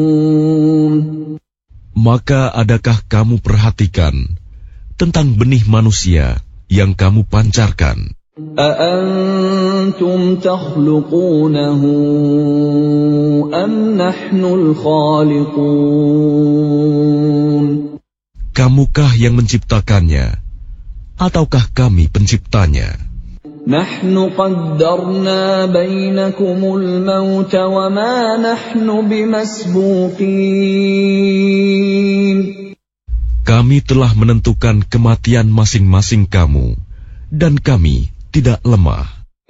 Maka adakah kamu perhatikan tentang benih manusia yang kamu pancarkan? أأنتم تخلقونه أم نحن الخالقون Kamukah yang menciptakannya, ataukah kami penciptanya? نحن قدرنا بينكم الموت وما نحن بمسبوقين Kami telah menentukan kematian masing-masing kamu, dan kami tidak lemah.